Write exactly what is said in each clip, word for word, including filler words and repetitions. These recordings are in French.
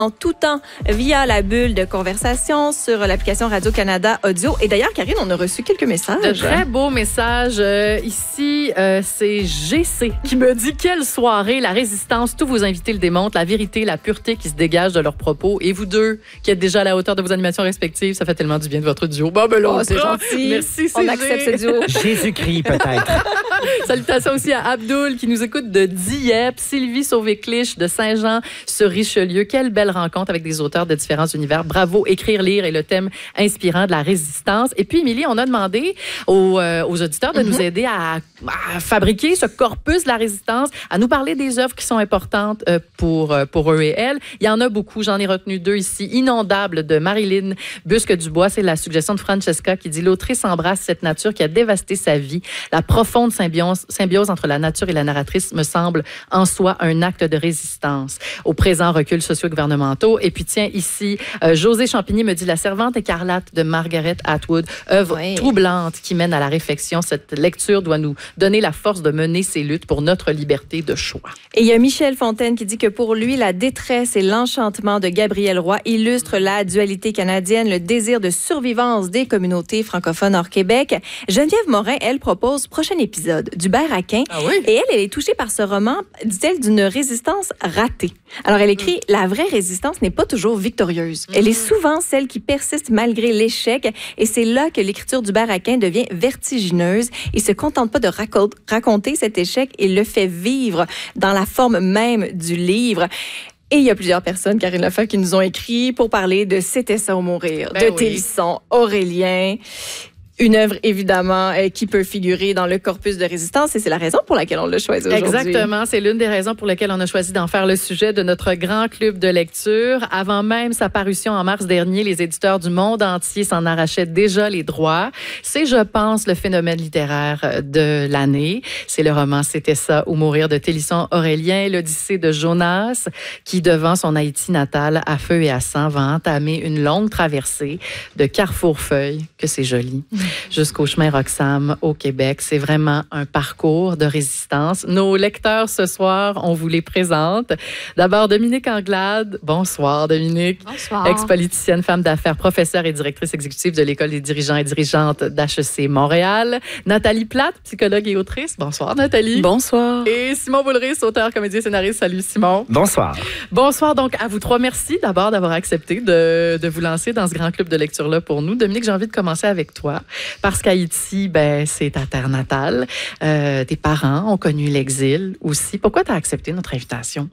en tout temps via la bulle de conversation sur l'application Radio-Canada Audio. Et d'ailleurs, Karine, on a reçu quelques messages. De très beaux messages. Euh, ici, euh, c'est G C qui me dit « Quelle soirée, la résistance, tous vos invités le démontrent, la vérité, la pureté qui se dégage de leurs propos. Et vous deux, qui êtes déjà à la hauteur de vos animations respectives, ça fait tellement du bien de votre duo. » Bon, ben là, oh, c'est gentil. Merci, c'est On accepte ce duo. Jésus-Christ, peut-être. Salutations aussi à Abdoul qui nous écoute de Dieppe, Sylvie Sauvé-Clich de Saint-Jean-sur-Richelieu. Quelle belle rencontre avec des auteurs de différents univers. Bravo, écrire, lire est le thème inspirant de la résistance. Et puis, Émilie, on a demandé aux, euh, aux auditeurs de mm-hmm. nous aider à, à fabriquer ce corpus de la résistance, à nous parler des œuvres qui sont importantes euh, pour, euh, pour eux et elles. Il y en a beaucoup. J'en ai retenu deux ici. Inondable de Marilyn Busque-Dubois. C'est la suggestion de Francesca qui dit « L'autrice embrasse cette nature qui a dévasté sa vie. La profonde symbiose, symbiose entre la nature et la narratrice me semble en soi un acte de résistance. Au présent, recul socio-gouvernementaux. » Et puis tiens, ici, euh, José Champigny me dit « La servante écarlate de Margaret Atwood, œuvre oui. troublante qui mène à la réflexion. Cette lecture doit nous donner la force de mener ces luttes pour notre liberté de choix. » Et il y a Michel Fontaine qui dit que pour lui, la détresse et l'enchantement de Gabriel Roy illustrent la dualité canadienne, le désir de survivance des communautés francophones hors Québec. Geneviève Morin, elle, propose prochain épisode d'Hubert Aquin. Ah oui? Et elle, elle est touchée par ce roman, dit-elle, d'une résistance ratée. Alors, elle écrit mm. « La vraie résistance n'est pas toujours victorieuse. Mm. Elle est souvent celle qui persiste malgré l'échec. Et c'est là que l'écriture d'Hubert Aquin devient vertigineuse. Il se contente pas de raco- raconter cet échec, il le fait vivre dans la forme même du livre. » Et il y a plusieurs personnes, Karine Lefebvre, qui nous ont écrit pour parler de C'était ça ou mourir, ben de oui. Télisson, Aurélien. Une œuvre, évidemment, euh, qui peut figurer dans le corpus de résistance et c'est la raison pour laquelle on l'a choisi aujourd'hui. Exactement. C'est l'une des raisons pour lesquelles on a choisi d'en faire le sujet de notre grand club de lecture. Avant même sa parution en mars dernier, les éditeurs du monde entier s'en arrachaient déjà les droits. C'est, je pense, le phénomène littéraire de l'année. C'est le roman C'était ça ou mourir de Télisson Aurélien, l'Odyssée de Jonas, qui, devant son Haïti natal, à feu et à sang, va entamer une longue traversée de Carrefour-Feuille, que c'est joli, jusqu'au chemin Roxham au Québec. C'est vraiment un parcours de résistance. Nos lecteurs ce soir, on vous les présente. D'abord, Dominique Anglade. Bonsoir, Dominique. Bonsoir. Ex-politicienne, femme d'affaires, professeure et directrice exécutive de l'École des dirigeants et dirigeantes d'H E C Montréal. Nathalie Plate, psychologue et autrice. Bonsoir, Nathalie. Bonsoir. Et Simon Boulris, auteur, comédien, scénariste. Salut, Simon. Bonsoir. Bonsoir, donc, à vous trois. Merci d'abord d'avoir accepté de, de vous lancer dans ce grand club de lecture-là pour nous. Dominique, j'ai envie de commencer avec toi. Parce qu'Haïti, ben, c'est ta terre natale. Euh, tes parents ont connu l'exil aussi. Pourquoi tu as accepté notre invitation?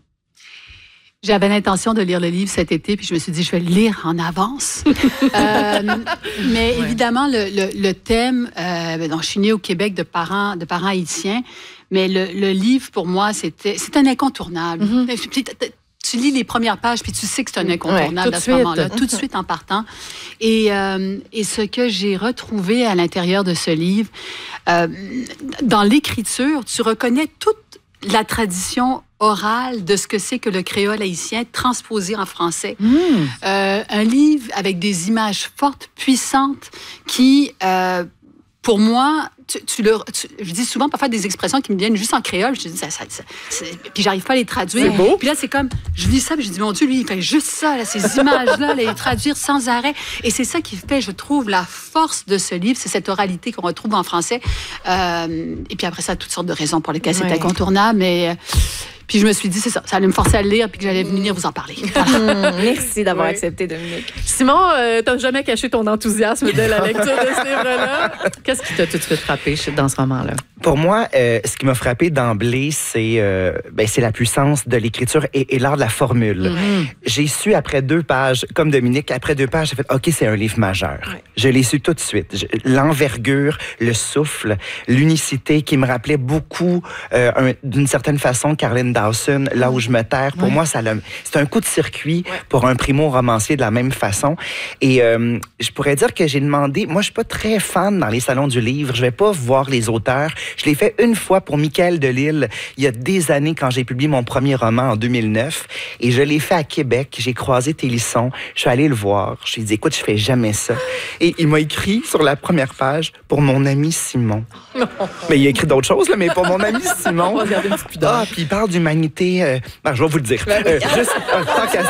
J'avais l'intention de lire le livre cet été, puis je me suis dit, je vais le lire en avance. euh, mais ouais. évidemment, le, le, le thème, euh, donc, je suis née au Québec de parents, de parents haïtiens, mais le, le livre, pour moi, c'était, c'est un incontournable. Mm-hmm. Tu lis les premières pages, puis tu sais que c'est un incontournable ouais, à ce moment-là, tout de suite en partant. Et, euh, et ce que j'ai retrouvé à l'intérieur de ce livre, euh, dans l'écriture, tu reconnais toute la tradition orale de ce que c'est que le créole haïtien transposé en français. Mmh. Euh, un livre avec des images fortes, puissantes, qui, euh, pour moi... Tu, tu le, tu, je dis souvent parfois des expressions qui me viennent juste en créole. Je dis ça, ça, ça puis j'arrive pas à les traduire. C'est beau. Puis là, c'est comme, je lis ça, puis je dis mon Dieu, lui, il fait juste ça, là, ces images-là, les traduire sans arrêt. Et c'est ça qui fait, je trouve, la force de ce livre, c'est cette oralité qu'on retrouve en français. Euh, et puis après ça, toutes sortes de raisons pour lesquelles ouais. c'est incontournable, mais. Puis je me suis dit, c'est ça, ça allait me forcer à le lire puis que j'allais venir vous en parler. Voilà. Merci d'avoir oui. accepté, Dominique. Simon, euh, t'as jamais caché ton enthousiasme de la lecture de ce livre-là. Qu'est-ce qui t'a tout de suite frappé dans ce roman-là? Pour moi, euh, ce qui m'a frappé d'emblée, c'est, euh, ben, c'est la puissance de l'écriture et, et l'art de la formule. Mm-hmm. J'ai su après deux pages, comme Dominique, après deux pages, j'ai fait « OK, c'est un livre majeur ouais. ». Je l'ai su tout de suite. Je, l'envergure, le souffle, l'unicité qui me rappelait beaucoup, euh, un, d'une certaine façon, Caroline Dawson, Là où je me terre. Pour ouais. moi, ça c'est un coup de circuit ouais. pour un primo-romancier de la même façon. Et euh, je pourrais dire que j'ai demandé... Moi, je suis pas très fan dans les salons du livre. Je vais pas voir les auteurs. Je l'ai fait une fois pour Michael Delisle, il y a des années, quand j'ai publié mon premier roman en deux mille neuf. Et je l'ai fait à Québec. J'ai croisé Télisson. Je suis allée le voir. Je lui ai dit, écoute, je fais jamais ça. Et il m'a écrit sur la première page pour mon ami Simon. Non. Mais il a écrit d'autres choses, là, mais pour mon ami Simon. On va regarder un petit peu d'heure. Ah, puis il parle d'humanité. Euh, ben, je vais vous le dire. Euh, juste, euh, tant qu'à